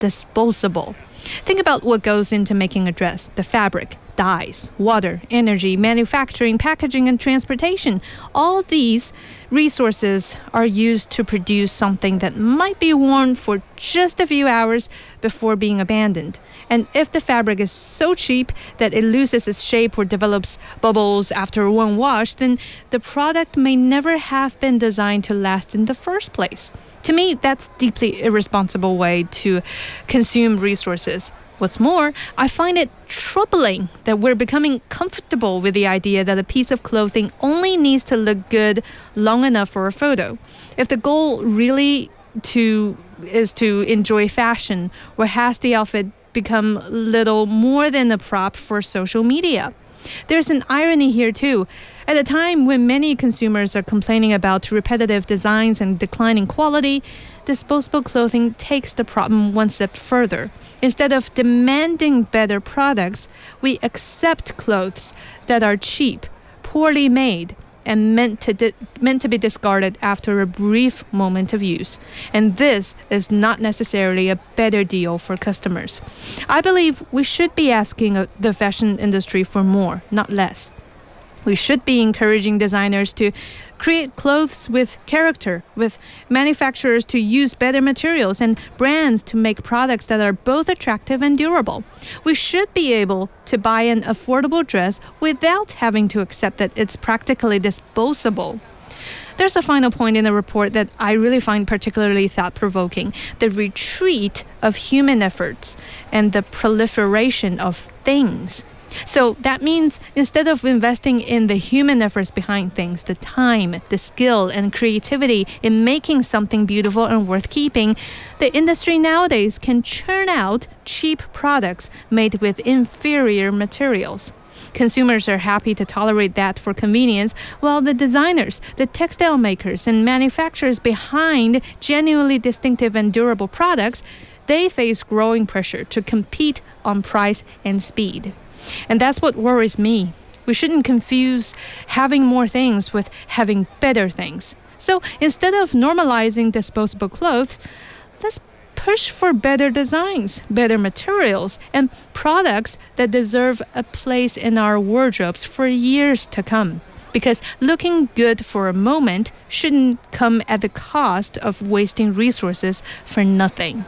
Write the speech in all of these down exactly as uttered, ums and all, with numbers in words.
disposable. Think about what goes into making a dress: the fabric, dyes, water, energy, manufacturing, packaging, and transportation. All these resources are used to produce something that might be worn for just a few hours before being abandoned. And if the fabric is so cheap that it loses its shape or develops bubbles after one wash, then the product may never have been designed to last in the first place. To me, that's a deeply irresponsible way to consume resources. What's more, I find it troubling that we're becoming comfortable with the idea that a piece of clothing only needs to look good long enough for a photo. If the goal really to is to enjoy fashion, or has the outfit become little more than a prop for social media? There's an irony here too. At a time when many consumers are complaining about repetitive designs and declining quality, disposable clothing takes the problem one step further. Instead of demanding better products, we accept clothes that are cheap, poorly made, and meant to di- meant to be discarded after a brief moment of use. And this is not necessarily a better deal for customers. I believe we should be asking uh, the fashion industry for more, not less. We should be encouraging designers to create clothes with character, with manufacturers to use better materials, and brands to make products that are both attractive and durable. We should be able to buy an affordable dress without having to accept that it's practically disposable. There's a final point in the report that I really find particularly thought-provoking: the retreat of human efforts and the proliferation of things. So that means instead of investing in the human efforts behind things, the time, the skill, and creativity in making something beautiful and worth keeping, the industry nowadays can churn out cheap products made with inferior materials. Consumers are happy to tolerate that for convenience, while the designers, the textile makers, and manufacturers behind genuinely distinctive and durable products, they face growing pressure to compete on price and speed. And that's what worries me. We shouldn't confuse having more things with having better things. So instead of normalizing disposable clothes, let's push for better designs, better materials, and products that deserve a place in our wardrobes for years to come. Because looking good for a moment shouldn't come at the cost of wasting resources for nothing.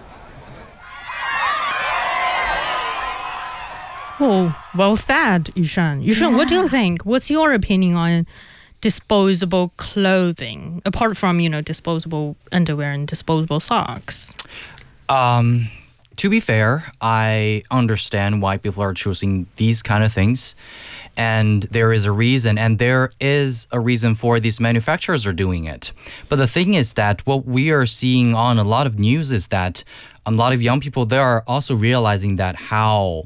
Oh, well said, Yushan. Yushan, yeah. What do you think? What's your opinion on disposable clothing, apart from, you know, disposable underwear and disposable socks? Um, to be fair, I understand why people are choosing these kind of things. And there is a reason, and there is a reason for these manufacturers are doing it. But the thing is that what we are seeing on a lot of news is that a lot of young people, they are also realizing that how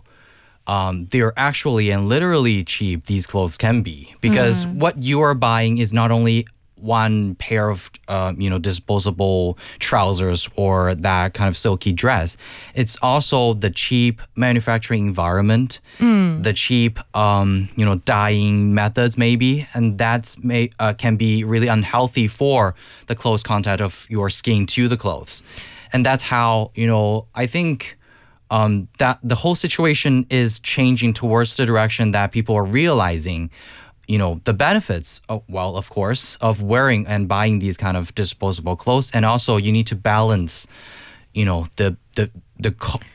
Um, they're actually and literally cheap these clothes can be, because mm. what you are buying is not only one pair of uh, you know disposable trousers or that kind of silky dress. It's also the cheap manufacturing environment, mm. the cheap um, you know dyeing methods maybe, and that's may uh, can be really unhealthy for the close contact of your skin to the clothes. And that's how, you know I think Um, that the whole situation is changing towards the direction that people are realizing, you know, the benefits, of, well, of course, of wearing and buying these kind of disposable clothes. And also you need to balance, you know, the the the,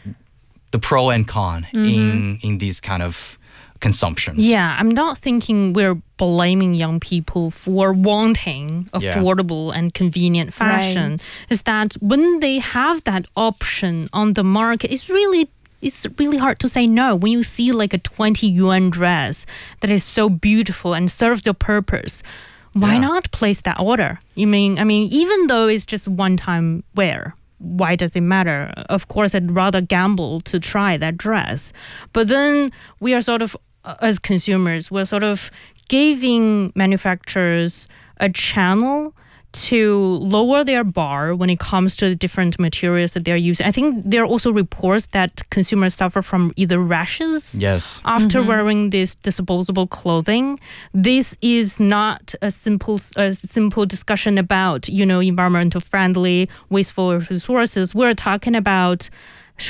the pro and con mm-hmm. in, in these kind of consumption. Yeah, I'm not thinking we're blaming young people for wanting affordable yeah. and convenient fashion. Right. Is that when they have that option on the market, it's really it's really hard to say no. When you see like a twenty yuan dress that is so beautiful and serves your purpose, why yeah. not place that order? You mean, I mean, even though it's just one-time wear, why does it matter? Of course, I'd rather gamble to try that dress. But then we are sort of, as consumers, we're sort of giving manufacturers a channel to lower their bar when it comes to the different materials that they're using. I think there are also reports that consumers suffer from either rashes yes. after mm-hmm. wearing this disposable clothing. This is not a simple a simple discussion about, you know, environmental friendly, wasteful resources. We're talking about